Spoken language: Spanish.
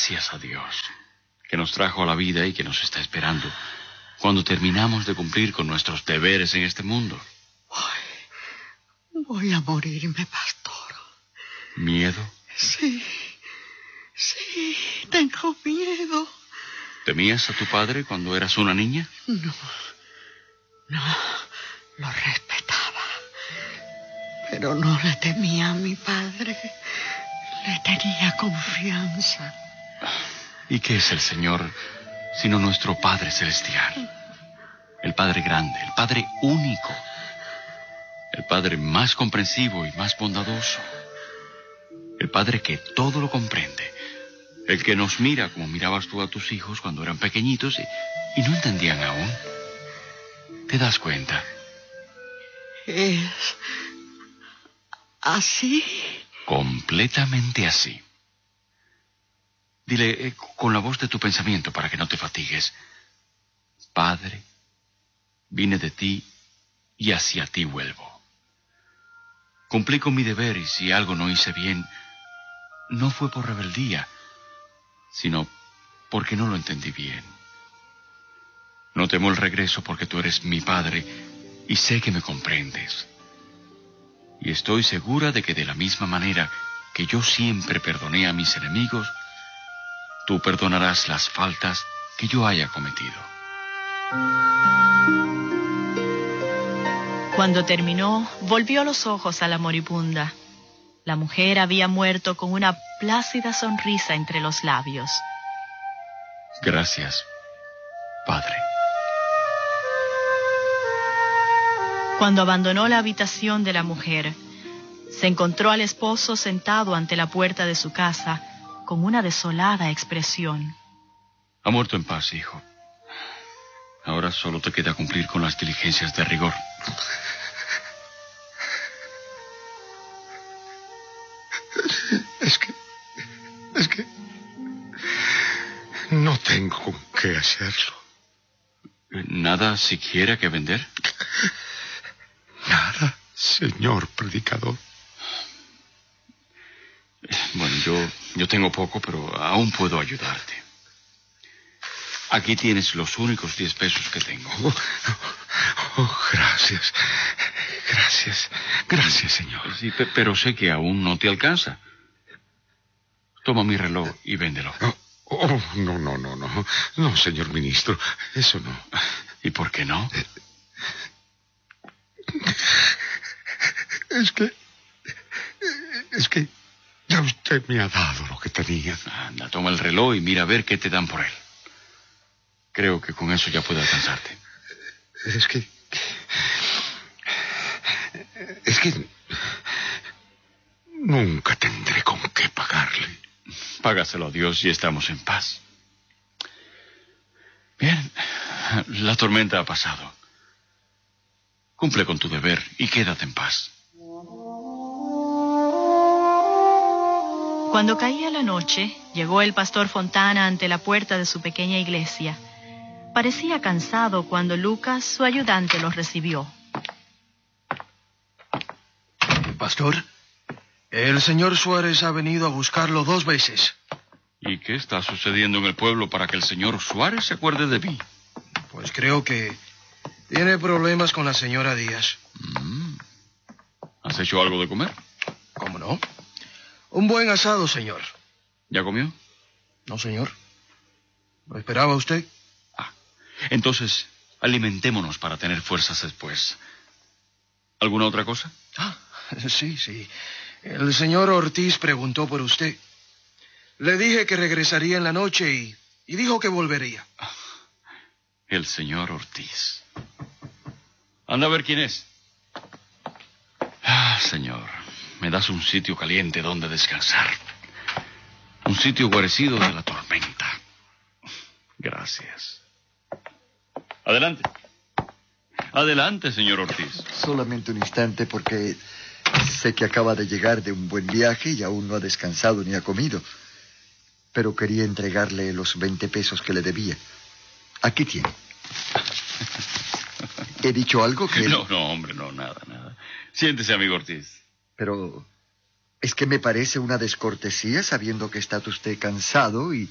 gracias a Dios, que nos trajo a la vida y que nos está esperando cuando terminamos de cumplir con nuestros deberes en este mundo. Ay, voy a morirme, pastor. ¿Miedo? Sí, tengo miedo. ¿Temías a tu padre cuando eras una niña? No, lo respetaba. Pero no le temía a mi padre. Le tenía confianza. ¿Y qué es el Señor sino nuestro Padre Celestial? El Padre grande, el Padre único. El Padre más comprensivo y más bondadoso. El Padre que todo lo comprende. El que nos mira como mirabas tú a tus hijos cuando eran pequeñitos y no entendían aún. ¿Te das cuenta? ¿Es así? Completamente así. Dile con la voz de tu pensamiento para que no te fatigues. Padre, vine de ti y hacia ti vuelvo. Cumplí con mi deber y si algo no hice bien, no fue por rebeldía, sino porque no lo entendí bien. No temo el regreso porque tú eres mi padre y sé que me comprendes. Y estoy segura de que de la misma manera que yo siempre perdoné a mis enemigos, tú perdonarás las faltas que yo haya cometido. Cuando terminó, volvió los ojos a la moribunda. La mujer había muerto con una plácida sonrisa entre los labios. Gracias, Padre. Cuando abandonó la habitación de la mujer, se encontró al esposo sentado ante la puerta de su casa con una desolada expresión. Ha muerto en paz, hijo. Ahora solo te queda cumplir con las diligencias de rigor. Es que no tengo con qué hacerlo. ¿Nada siquiera que vender? Nada, señor predicador. Bueno, yo tengo poco, pero aún puedo ayudarte. Aquí tienes los únicos 10 pesos que tengo. Gracias. Gracias, señor. Sí, pero sé que aún no te alcanza. Toma mi reloj y véndelo. No. No, señor ministro, eso no. ¿Y por qué no? Es que ya usted me ha dado lo que tenía. Anda, toma el reloj y mira a ver qué te dan por él. Creo que con eso ya puede alcanzarte. Es que nunca tendré con qué pagarle. Págaselo a Dios y estamos en paz. Bien, la tormenta ha pasado. Cumple con tu deber y quédate en paz. Cuando caía la noche, llegó el pastor Fontana ante la puerta de su pequeña iglesia. Parecía cansado cuando Lucas, su ayudante, lo recibió. Pastor, el señor Suárez ha venido a buscarlo 2 veces. ¿Y qué está sucediendo en el pueblo para que el señor Suárez se acuerde de mí? Pues creo que tiene problemas con la señora Díaz. ¿Has hecho algo de comer? ¿Cómo no? Un buen asado, señor. ¿Ya comió? No, señor. ¿Lo esperaba usted? Entonces, alimentémonos para tener fuerzas después. ¿Alguna otra cosa? Sí. El señor Ortiz preguntó por usted. Le dije que regresaría en la noche y dijo que volvería. El señor Ortiz. Anda a ver quién es. Señor, me das un sitio caliente donde descansar. Un sitio guarecido de la tormenta. Gracias. Adelante. Adelante, señor Ortiz. Solamente un instante porque sé que acaba de llegar de un buen viaje y aún no ha descansado ni ha comido. Pero quería entregarle los 20 pesos que le debía. Aquí tiene. ¿He dicho algo que...? No, hombre, no, nada. Siéntese, amigo Ortiz. Pero es que me parece una descortesía sabiendo que está usted cansado y